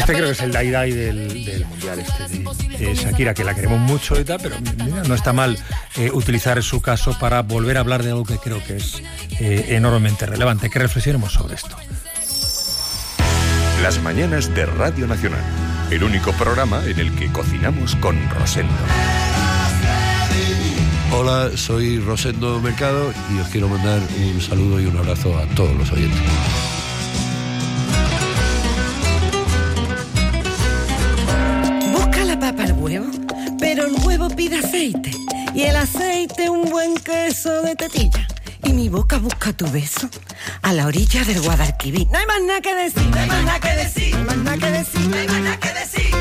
Este creo que es el Dai del Mundial de Shakira, que la queremos mucho y tal, pero mira, no está mal utilizar su caso para volver a hablar de algo que creo que es enormemente relevante. Que reflexionemos sobre esto. Las mañanas de Radio Nacional, el único programa en el que cocinamos con Rosendo. Hola, soy Rosendo Mercado y os quiero mandar un saludo y un abrazo a todos los oyentes. Busca la papa al huevo, pero el huevo pide aceite y el aceite un buen queso de tetilla. Y mi boca busca tu beso a la orilla del Guadalquivir. No hay más nada que decir, no hay más nada que decir, no hay más nada que decir, no hay más nada que decir.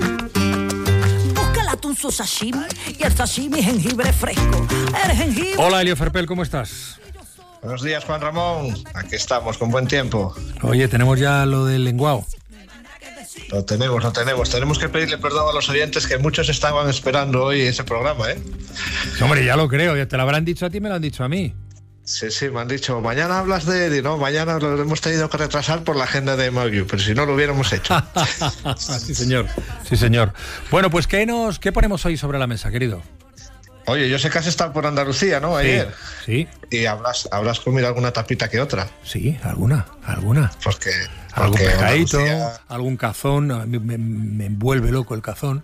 Busca el atún su sashimi y el sashimi jengibre fresco. El jengibre... Hola, Elio Ferpel, ¿cómo estás? Buenos días, Juan Ramón. Aquí estamos, con buen tiempo. Oye, tenemos ya lo del lenguao. Lo tenemos. Tenemos que pedirle perdón a los oyentes, que muchos estaban esperando hoy ese programa, ¿eh? Hombre, ya lo creo. Ya te lo habrán dicho a ti, me lo han dicho a mí. Sí, me han dicho, mañana hablas de... No, mañana lo hemos tenido que retrasar por la agenda de Maviu, pero si no lo hubiéramos hecho. Sí, señor. Bueno, pues ¿qué ponemos hoy sobre la mesa, querido? Oye, yo sé que has estado por Andalucía, ¿no? Ayer. Sí. Y habrás comido alguna tapita que otra. Sí, alguna. Porque algún pescadito, Andalucía... algún cazón, a mí me envuelve loco el cazón.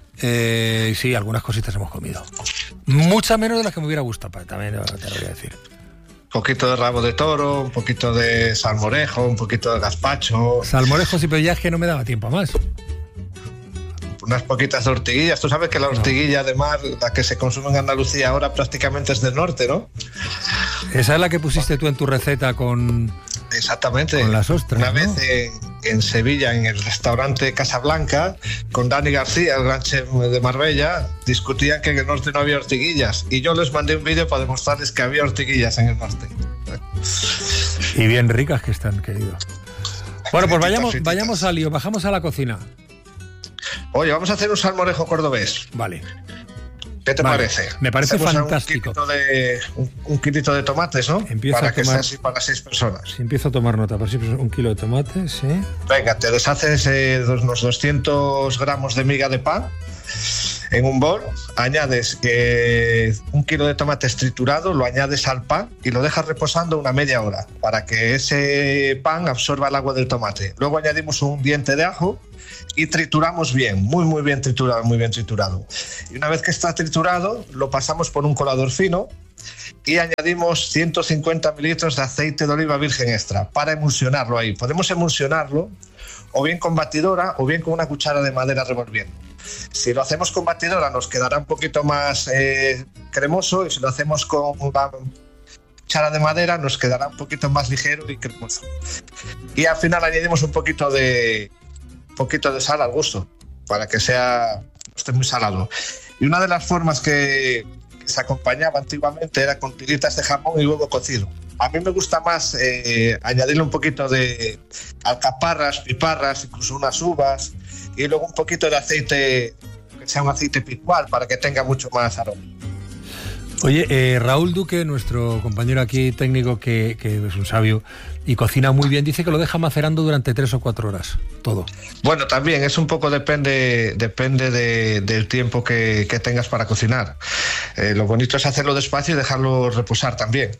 Sí, algunas cositas hemos comido. Muchas menos de las que me hubiera gustado, también te lo voy a decir. Un poquito de rabo de toro, un poquito de salmorejo, un poquito de gazpacho. Salmorejo sí, pero ya es que no me daba tiempo a más. Unas poquitas de ortiguillas. Tú sabes que la ortiguilla de mar, la que se consume en Andalucía ahora, prácticamente es del norte, ¿no? Esa es la que pusiste tú en tu receta con... Exactamente. Con las ostras, Una ¿no? vez en Sevilla, en el restaurante Casablanca, con Dani García, el gran chef de Marbella, discutían que en el norte no había ortiguillas. Y yo les mandé un vídeo para demostrarles que había ortiguillas en el norte. Y bien ricas que están, querido. Bueno, pues vayamos al lío, bajamos a la cocina. Oye, vamos a hacer un salmorejo cordobés. Vale. ¿Qué te parece? Me parece fantástico. Un kilito de tomates, ¿no? Para que sea así para 6 personas. Si empiezo a tomar nota, para 6 personas, 1 kilo de tomates, ¿sí? Venga, te deshaces unos 200 gramos de miga de pan en un bol, añades 1 kilo de tomates triturado, lo añades al pan y lo dejas reposando una media hora para que ese pan absorba el agua del tomate. Luego añadimos un diente de ajo y trituramos bien, muy bien triturado. Y una vez que está triturado, lo pasamos por un colador fino y añadimos 150 mililitros de aceite de oliva virgen extra para emulsionarlo ahí. Podemos emulsionarlo o bien con batidora o bien con una cuchara de madera revolviendo. Si lo hacemos con batidora nos quedará un poquito más cremoso, y si lo hacemos con una cuchara de madera nos quedará un poquito más ligero y cremoso. Y al final añadimos un poquito de sal al gusto, para que esté muy salado. Y una de las formas que se acompañaba antiguamente era con tiritas de jamón y huevo cocido. A mí me gusta más añadirle un poquito de alcaparras, piparras, incluso unas uvas, y luego un poquito de aceite, que sea un aceite picual, para que tenga mucho más aroma. Oye, Raúl Duque, nuestro compañero aquí técnico, que es un sabio y cocina muy bien, dice que lo deja macerando durante 3 o 4 horas, todo. Bueno, también es un poco depende del tiempo que tengas para cocinar. Lo bonito es hacerlo despacio y dejarlo reposar también.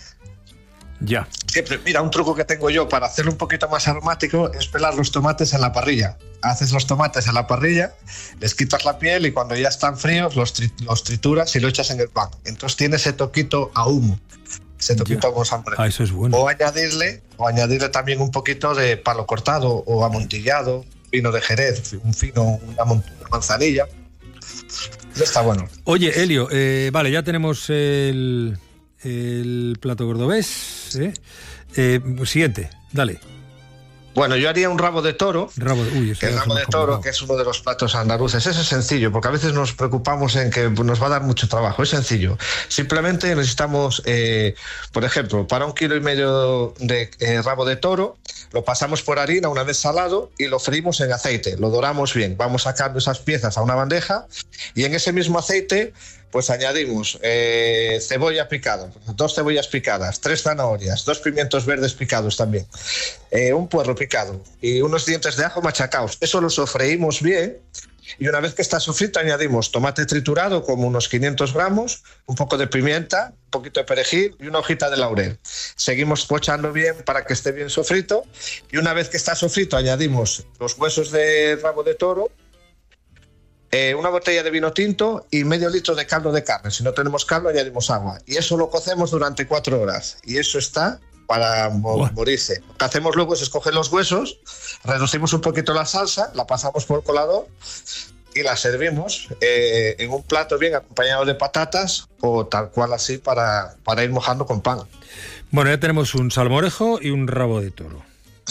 Ya. Siempre, mira, un truco que tengo yo para hacerlo un poquito más aromático es pelar los tomates en la parrilla. Haces los tomates en la parrilla, les quitas la piel y cuando ya están fríos los trituras y lo echas en el pan. Entonces tiene ese toquito a humo, ese toquito con sangre. Ah, eso es bueno. O añadirle también un poquito de palo cortado o amontillado, vino de Jerez, una manzanilla. Eso está bueno. Oye, Elio, vale, ya tenemos el plato cordobés. Siguiente, dale. Bueno, yo haría un rabo de toro. El rabo de toro, que es uno de los platos andaluces. Ese es sencillo, porque a veces nos preocupamos en que nos va a dar mucho trabajo. Es sencillo. Simplemente necesitamos, por ejemplo, para 1,5 kilos de rabo de toro, lo pasamos por harina una vez salado y lo freímos en aceite. Lo doramos bien. Vamos sacando esas piezas a una bandeja y en ese mismo aceite pues añadimos cebolla picada, 2 cebollas picadas, 3 zanahorias, 2 pimientos verdes picados también, un puerro picado y unos dientes de ajo machacados. Eso lo sofreímos bien y una vez que está sofrito añadimos tomate triturado como unos 500 gramos, un poco de pimienta, un poquito de perejil y una hojita de laurel. Seguimos pochando bien para que esté bien sofrito y una vez que está sofrito añadimos los huesos de rabo de toro, una botella de vino tinto y medio litro de caldo de carne. Si no tenemos caldo, añadimos agua. Y eso lo cocemos durante 4 horas. Y eso está para morirse. Lo que hacemos luego es escoger los huesos, reducimos un poquito la salsa, la pasamos por el colador y la servimos en un plato bien acompañado de patatas o tal cual así para ir mojando con pan. Bueno, ya tenemos un salmorejo y un rabo de toro.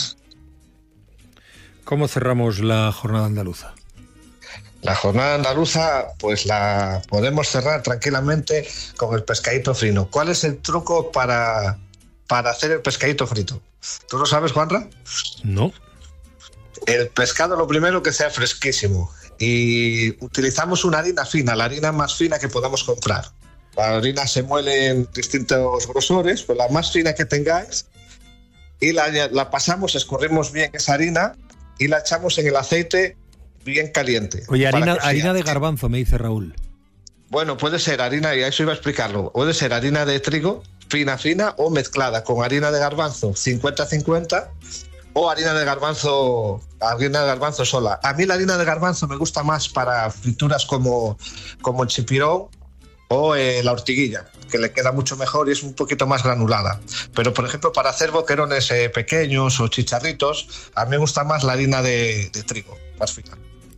¿Cómo cerramos la jornada andaluza? La jornada andaluza, pues la podemos cerrar tranquilamente con el pescadito frito. ¿Cuál es el truco para hacer el pescadito frito? ¿Tú lo sabes, Juanra? No. El pescado, lo primero, que sea fresquísimo. Y utilizamos una harina fina, la harina más fina que podamos comprar. La harina se muele en distintos grosores, pues la más fina que tengáis. Y la pasamos, escurrimos bien esa harina y la echamos en el aceite bien caliente. Oye, harina de garbanzo, me dice Raúl. Bueno, puede ser harina, y a eso iba a explicarlo, puede ser harina de trigo fina o mezclada con harina de garbanzo 50-50 o harina de garbanzo sola. A mí la harina de garbanzo me gusta más para frituras como el chipirón o la ortiguilla, que le queda mucho mejor y es un poquito más granulada. Pero, por ejemplo, para hacer boquerones pequeños o chicharritos, a mí me gusta más la harina de trigo, más fina.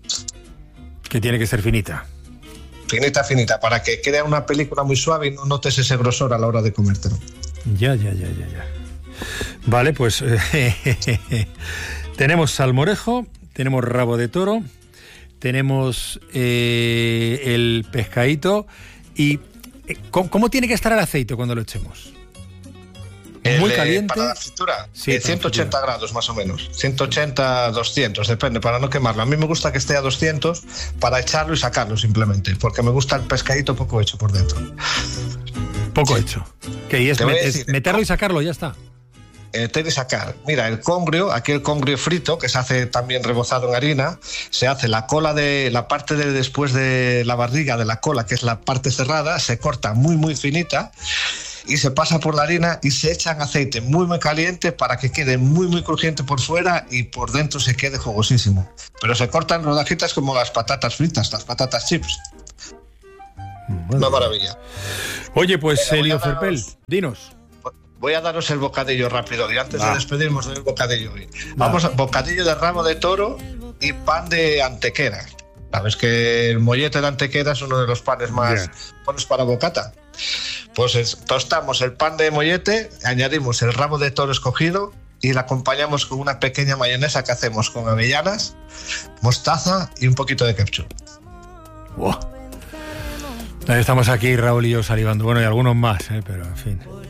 Que tiene que ser finita. Finita, para que quede una película muy suave y no notes ese grosor a la hora de comértelo. Ya. Vale, pues tenemos salmorejo, tenemos rabo de toro, tenemos el pescadito y ¿cómo tiene que estar el aceite cuando lo echemos? Muy caliente. Para la fritura, sí, 180 grados más o menos, 180, 200, depende, para no quemarlo. A mí me gusta que esté a 200 para echarlo y sacarlo simplemente, porque me gusta el pescadito poco hecho por dentro. Poco hecho. Que es meterlo y sacarlo, ya está. Meter y sacar. Mira, el congrio, aquí el congrio frito, que se hace también rebozado en harina, se hace la cola la parte de después de la barriga de la cola, que es la parte cerrada, se corta muy finita y se pasa por la harina y se echa en aceite muy caliente para que quede muy crujiente por fuera y por dentro se quede jugosísimo. Pero se cortan rodajitas como las patatas fritas, las patatas chips. Bueno. Una maravilla. Oye, pues Elio Cerpel, dinos. Voy a daros el bocadillo rápido y antes de despedirnos doy el bocadillo hoy. Vamos a bocadillo de rabo de toro y pan de antequera. Sabes que el mollete de antequera es uno de los panes más buenos para bocata. Pues tostamos el pan de mollete, añadimos el rabo de toro escogido y la acompañamos con una pequeña mayonesa que hacemos con avellanas, mostaza y un poquito de ketchup. Wow. Estamos aquí Raúl y yo salivando. Bueno, y algunos más, pero en fin.